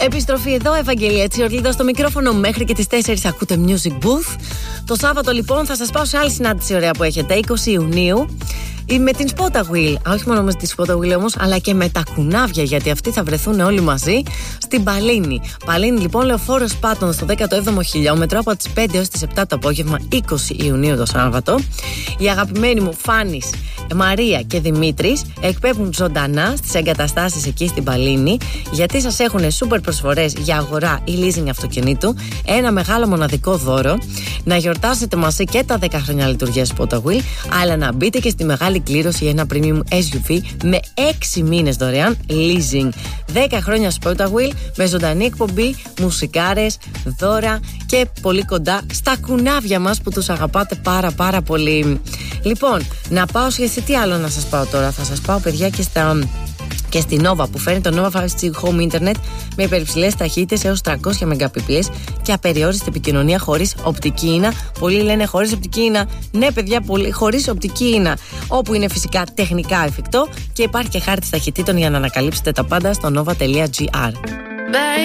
Επιστροφή εδώ, Ευαγγελία Τσιορλίδα στο μικρόφωνο μέχρι και τις 4 ακούτε Music Booth. Το Σάββατο λοιπόν θα σας πάω σε άλλη συνάντηση ωραία που έχετε, 20 Ιουνίου. Με την Spota Wheel, όχι μόνο με τη Spota Wheel όμως, αλλά και με τα κουνάβια, γιατί αυτοί θα βρεθούν όλοι μαζί στην Παλίνη. Παλίνη λοιπόν, Λεωφόρος Πάτων στο 17ο χιλιόμετρο από τις 5 έως τις 7 το απόγευμα, 20 Ιουνίου το Σάββατο. Οι αγαπημένοι μου Φάνης, Μαρία και Δημήτρης εκπέμπουν ζωντανά στις εγκαταστάσεις εκεί στην Παλίνη, γιατί σας έχουν σούπερ προσφορές για αγορά ή leasing αυτοκινήτου, ένα μεγάλο μοναδικό δώρο, να γιορτάσετε μαζί και τα 10 χρόνια λειτουργίας Spota Wheel, αλλά να μπείτε και στη μεγάλη κλήρωση ένα premium SUV με 6 μήνες δωρεάν leasing. 10 χρόνια Spota Wheel με ζωντανή εκπομπή, μουσικάρες, δώρα και πολύ κοντά στα κουνάβια μας που τους αγαπάτε πάρα πολύ. Λοιπόν, να πάω σε τι άλλο να σας πάω τώρα. Θα σας πάω, παιδιά, και στη Nova που φέρνει το Nova 5G Home Internet με υπερυψηλές ταχύτητες έως 300 Mbps και απεριόριστη επικοινωνία χωρίς οπτική ίνα. Πολλοί λένε χωρίς οπτική ίνα. Ναι, παιδιά, χωρίς οπτική ίνα. Όπου είναι φυσικά τεχνικά εφικτό και υπάρχει και χάρτης ταχυτήτων για να ανακαλύψετε τα πάντα στο nova.gr.